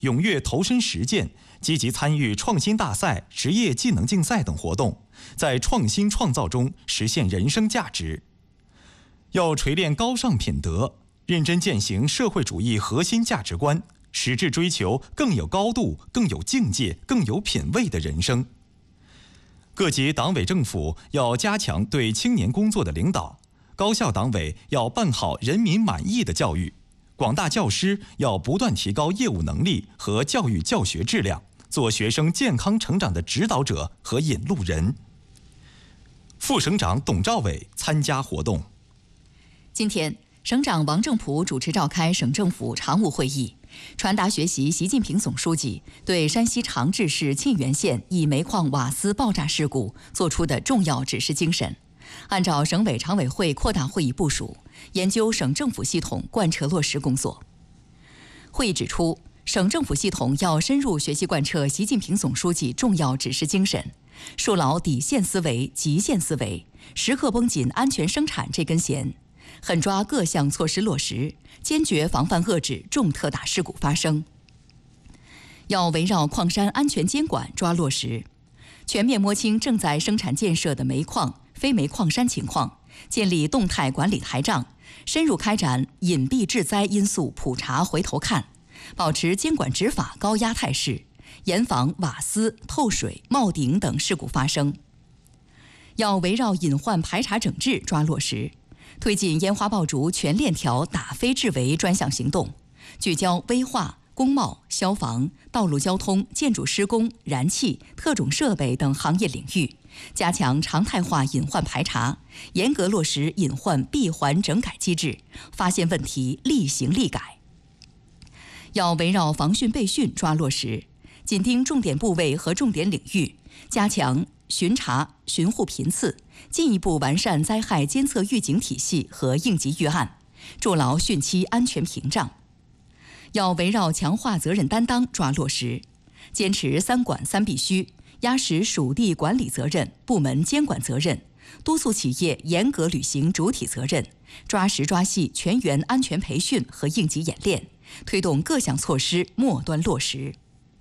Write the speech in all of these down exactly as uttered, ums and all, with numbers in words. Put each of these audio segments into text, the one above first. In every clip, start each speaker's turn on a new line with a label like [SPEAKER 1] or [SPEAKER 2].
[SPEAKER 1] 踊跃投身实践，积极参与创新大赛、职业技能竞赛等活动，在创新创造中实现人生价值。要锤炼高尚品德，认真践行社会主义核心价值观，矢志追求更有高度、更有境界、更有品位的人生。各级党委政府要加强对青年工作的领导，高校党委要办好人民满意的教育，广大教师要不断提高业务能力和教育教学质量，做学生健康成长的指导者和引路人。副省长董兆伟参加活动。
[SPEAKER 2] 今天，省长王正普主持召开省政府常务会议，传达学习习近平总书记对山西长治市沁源县一煤矿瓦斯爆炸事故作出的重要指示精神，按照省委常委会扩大会议部署，研究省政府系统贯彻落实工作。会议指出，省政府系统要深入学习贯彻习近平总书记重要指示精神，树牢底线思维、极限思维，时刻绷紧安全生产这根弦，狠抓各项措施落实，坚决防范遏制重特大事故发生。要围绕矿山安全监管抓落实，全面摸清正在生产建设的煤矿、非煤矿山情况，建立动态管理台账，深入开展隐蔽致灾因素普查回头看，保持监管执法高压态势，严防瓦斯、透水、冒顶等事故发生。要围绕隐患排查整治抓落实，推进烟花爆竹全链条打非治为专项行动，聚焦危化、工贸、消防、道路交通、建筑施工、燃气、特种设备等行业领域，加强常态化隐患排查，严格落实隐患闭环整改机制，发现问题立行立改。要围绕防汛备汛抓落实，紧盯重点部位和重点领域，加强巡查巡护频次，进一步完善灾害监测预警体系和应急预案，筑牢汛期安全屏障。要围绕强化责任担当抓落实，坚持三管三必须，压实属地管理责任、部门监管责任，督促企业严格履行主体责任，抓实抓细全员安全培训和应急演练，推动各项措施末端落实。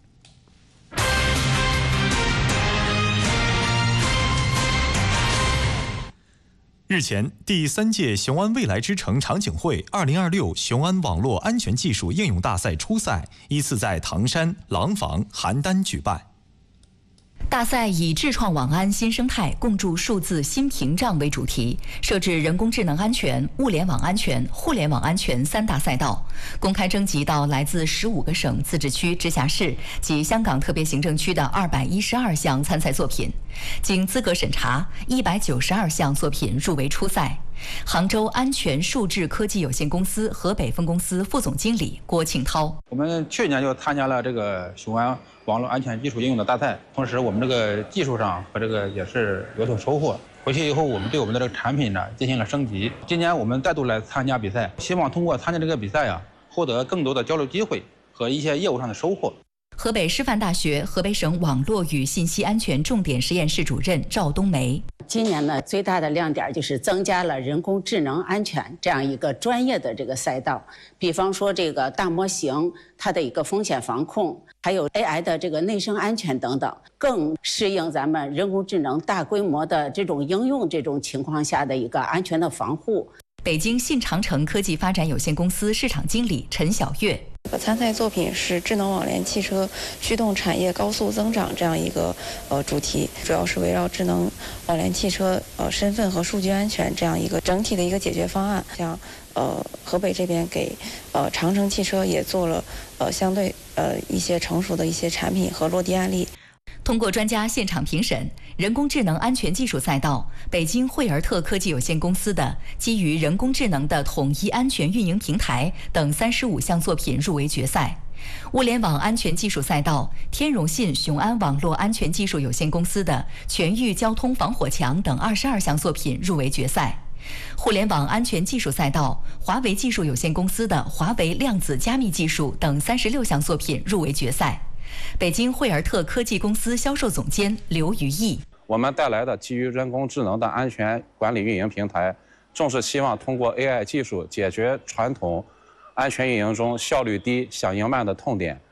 [SPEAKER 1] 日前，第三届雄安未来之城场景会二零二六雄安网络安全技术应用大赛初赛依次在唐山、廊坊、邯郸举办。
[SPEAKER 2] 大赛以智创网安新生态，共筑数字新屏障为主题，设置人工智能安全、物联网安全、互联网安全三大赛道，公开征集到来自十五个省、自治区、直辖市及香港特别行政区的二百一十二项参赛作品，经资格审查，一百九十二项作品入围初赛。杭州安全数智科技有限公司河北分公司副总经理郭庆涛：
[SPEAKER 3] 我们去年就参加了这个雄安网络安全技术应用的大赛，同时我们这个技术上和这个也是有所收获。回去以后，我们对我们的这个产品呢进行了升级。今年我们再度来参加比赛，希望通过参加这个比赛啊，获得更多的交流机会和一些业务上的收获。
[SPEAKER 2] 河北师范大学河北省网络与信息安全重点实验室主任赵冬梅：
[SPEAKER 4] 今年呢，最大的亮点就是增加了人工智能安全这样一个专业的这个赛道，比方说这个大模型它的一个风险防控，还有 A I 的这个内生安全等等，更适应咱们人工智能大规模的这种应用这种情况下的一个安全的防护。
[SPEAKER 2] 北京信长城科技发展有限公司市场经理陈晓月：
[SPEAKER 5] 参赛作品是智能网联汽车驱动产业高速增长这样一个呃主题，主要是围绕智能网联汽车呃身份和数据安全这样一个整体的一个解决方案。像呃河北这边给呃长城汽车也做了呃相对呃一些成熟的一些产品和落地案例。
[SPEAKER 2] 通过专家现场评审，人工智能安全技术赛道，北京惠而特科技有限公司的基于人工智能的统一安全运营平台等三十五项作品入围决赛；物联网安全技术赛道，天荣信雄安网络安全技术有限公司的全域交通防火墙等二十二项作品入围决赛；互联网安全技术赛道，华为技术有限公司的华为量子加密技术等三十六项作品入围决赛。北京惠而特科技公司销售总监刘于毅：
[SPEAKER 6] 我们带来的基于人工智能的安全管理运营平台，正是希望通过 A I 技术解决传统安全运营中效率低、响应慢的痛点，